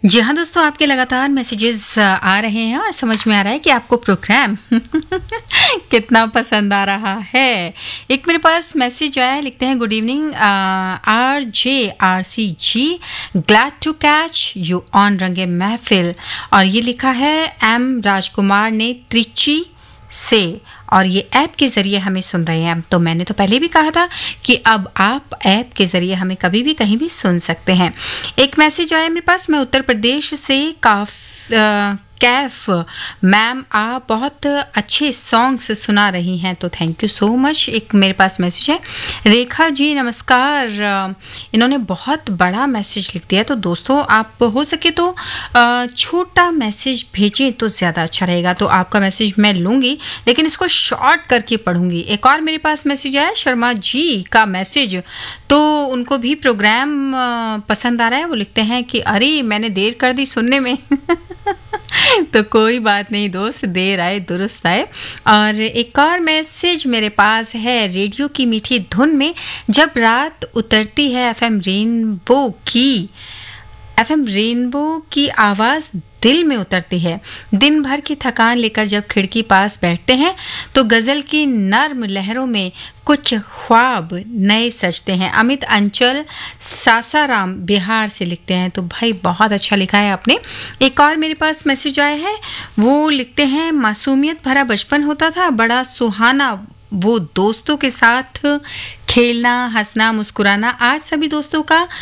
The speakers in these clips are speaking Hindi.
जी हाँ दोस्तों, आपके लगातार मैसेजेस आ रहे हैं और समझ में आ रहा है कि आपको प्रोग्राम कितना पसंद आ रहा है। एक मेरे पास मैसेज आया है, लिखते हैं good evening RJRCG, glad to catch you on रंगे महफिल। और ये लिखा है एम राजकुमार ने त्रिची से, और ये ऐप के ज़रिए हमें सुन रहे हैं। तो मैंने तो पहले भी कहा था कि अब आप ऐप के ज़रिए हमें कभी भी कहीं भी सुन सकते हैं। एक मैसेज आया मेरे पास, मैं उत्तर प्रदेश से कैफ मैम, आप बहुत अच्छे सॉन्ग्स सुना रही हैं, तो थैंक यू सो मच। एक मेरे पास मैसेज है, रेखा जी नमस्कार। इन्होंने बहुत बड़ा मैसेज लिख दिया, तो दोस्तों आप हो सके तो छोटा मैसेज भेजें तो ज़्यादा अच्छा रहेगा। तो आपका मैसेज मैं लूँगी, लेकिन इसको शॉर्ट करके पढ़ूँगी। एक और मेरे पास मैसेज आया शर्मा जी का मैसेज, तो उनको भी प्रोग्राम पसंद आ रहा है। वो लिखते हैं कि अरे मैंने देर कर दी सुनने में तो कोई बात नहीं दोस्त, देर आए दुरुस्त आए। और एक और मैसेज मेरे पास है, रेडियो की मीठी धुन में जब रात उतरती है, एफएम रेनबो की आवाज़ दिल में उतरती है। दिन भर की थकान लेकर जब खिड़की पास बैठते हैं तो गज़ल की नर्म लहरों में कुछ ख्वाब नए सजते हैं। अमित अंचल सासाराम बिहार से लिखते हैं। तो भाई बहुत अच्छा लिखा है आपने। एक और मेरे पास मैसेज आया है, वो लिखते हैं मासूमियत भरा बचपन होता था, बड़ा सुहाना वो दोस्तों के साथ खेलना, हंसना, मुस्कुराना। आज सभी दोस्तों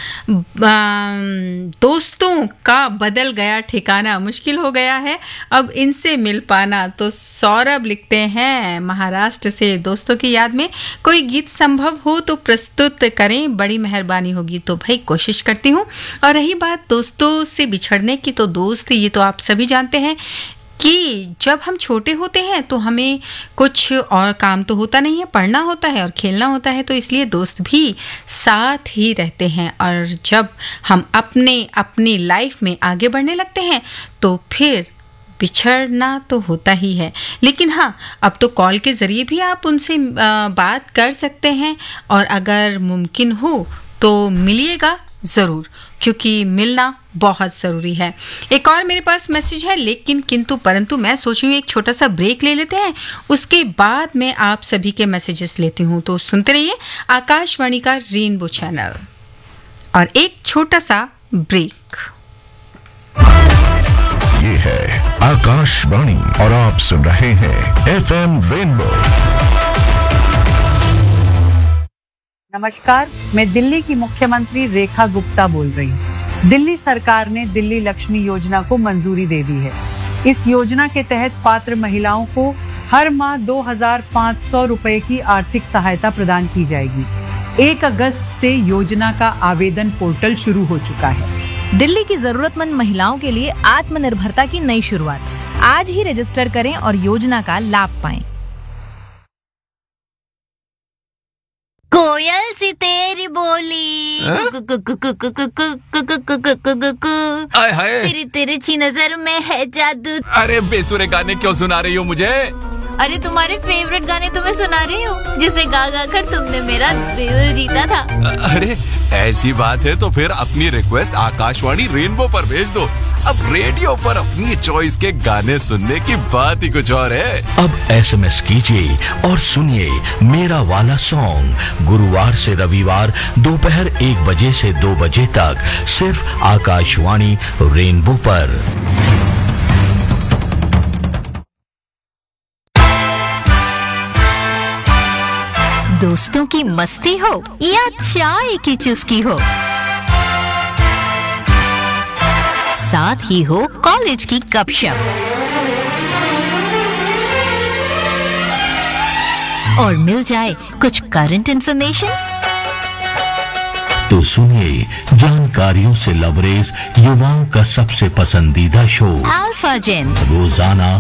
का बदल गया ठिकाना, मुश्किल हो गया है अब इनसे मिल पाना। तो सौरभ लिखते हैं महाराष्ट्र से, दोस्तों की याद में कोई गीत संभव हो तो प्रस्तुत करें, बड़ी मेहरबानी होगी। तो भाई कोशिश करती हूँ। और रही बात दोस्तों से बिछड़ने की, तो दोस्त ये तो आप सभी जानते हैं कि जब हम छोटे होते हैं तो हमें कुछ और काम तो होता नहीं है, पढ़ना होता है और खेलना होता है, तो इसलिए दोस्त भी साथ ही रहते हैं। और जब हम अपनी लाइफ में आगे बढ़ने लगते हैं तो फिर बिछड़ना तो होता ही है। लेकिन हाँ, अब तो कॉल के ज़रिए भी आप उनसे बात कर सकते हैं, और अगर मुमकिन हो तो मिलिएगा ज़रूर, क्योंकि मिलना बहुत ज़रूरी है। एक और मेरे पास मैसेज है, लेकिन किंतु परंतु मैं सोच रही हूँ एक छोटा सा ब्रेक ले लेते हैं, उसके बाद मैं आप सभी के मैसेजेस लेती हूँ। तो सुनते रहिए आकाशवाणी का रेनबो चैनल, और एक छोटा सा ब्रेक। ये है आकाशवाणी और आप सुन रहे हैं एफएम रेनबो। नमस्कार, मैं दिल्ली की मुख्यमंत्री रेखा गुप्ता बोल रही हूँ। दिल्ली सरकार ने दिल्ली लक्ष्मी योजना को मंजूरी दे दी है। इस योजना के तहत पात्र महिलाओं को हर माह 2,500 रुपए की आर्थिक सहायता प्रदान की जाएगी। 1 अगस्त से योजना का आवेदन पोर्टल शुरू हो चुका है। दिल्ली की जरूरतमंद महिलाओं के लिए आत्मनिर्भरता की नई शुरुआत। आज ही रजिस्टर करें और योजना का लाभ पाएं। कोयल सी तेरी बोली, तेरी तिरछी नजर में है जादू। अरे बेसुरे गाने क्यों सुना रही हो मुझे? अरे तुम्हारे फेवरेट गाने तुम्हें सुना रही हूँ, जिसे गा गा कर तुमने मेरा दिल जीता था। अरे ऐसी बात है तो फिर अपनी रिक्वेस्ट आकाशवाणी रेनबो पर भेज दो। अब रेडियो पर अपनी चॉइस के गाने सुनने की बात ही कुछ और है। अब SMS कीजिए और सुनिए मेरा वाला सॉन्ग गुरुवार से रविवार दोपहर 1 बजे से 2 बजे तक, सिर्फ आकाशवाणी रेनबो पर। दोस्तों की मस्ती हो या चाय की चुस्की हो, साथ ही हो कॉलेज की गपशप, और मिल जाए कुछ करंट इंफॉर्मेशन, तो सुनिए जानकारियों से लबरेज युवाओं का सबसे पसंदीदा शो अल्फा जेन, रोजाना